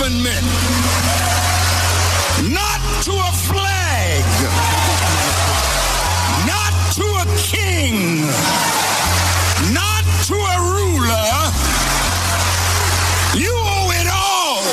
government, not to a flag, not to a king, not to a ruler. You owe it all.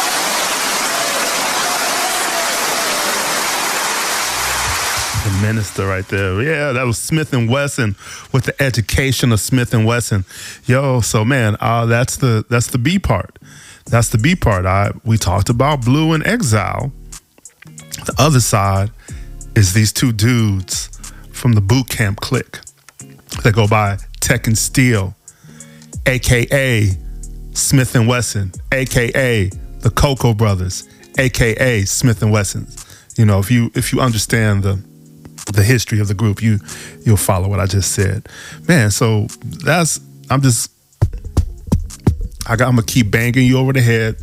The minister right there. Yeah, that was Smith & Wesson with the education of Smith & Wesson. Yo, so man, that's the B part. That's the B part. We talked about Blue in Exile. The other side is these two dudes from the boot camp clique that go by Tech and Steel, aka Smith & Wesson, aka the Cocoa Brothers, aka Smith & Wesson. You know, if you understand the history of the group, you'll follow what I just said. Man, so I'm gonna keep banging you over the head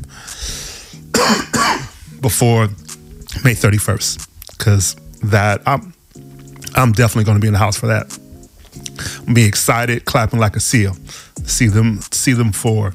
before May 31st, because I'm definitely gonna be in the house for that. I'm be excited, clapping like a seal. See them for.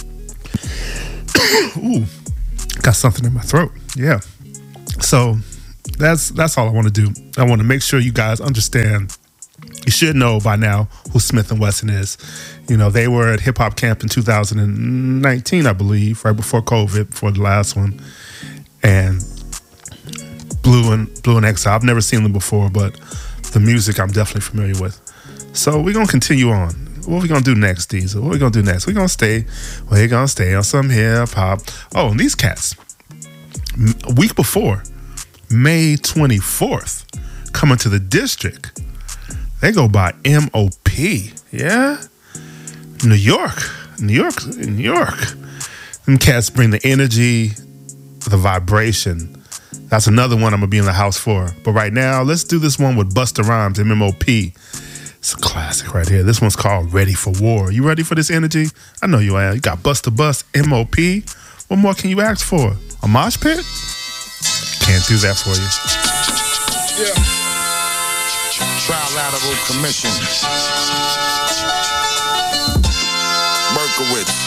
Ooh, got something in my throat. Yeah. So that's all I want to do. I want to make sure you guys understand. You should know by now who Smith & Wesson is. You know, they were at Hip Hop Camp in 2019, I believe, right before COVID, before the last one. And Blue in Exile. I've never seen them before, but the music I'm definitely familiar with. So we're going to continue on. What are we going to do next, Diesel? What are we going to do next? We're going to stay on some hip hop. Oh, and these cats, a week before, May 24th, coming to the district. They go by M.O.P. Yeah? New York. Them cats bring the energy, the vibration. That's another one I'm going to be in the house for. But right now, let's do this one with Busta Rhymes and M.O.P. It's a classic right here. This one's called Ready for War. You ready for this energy? I know you are. You got Busta Bust, M.O.P. What more can you ask for? A mosh pit? Can't do that for you. Yeah. Trilateral Commission. Berkowitz.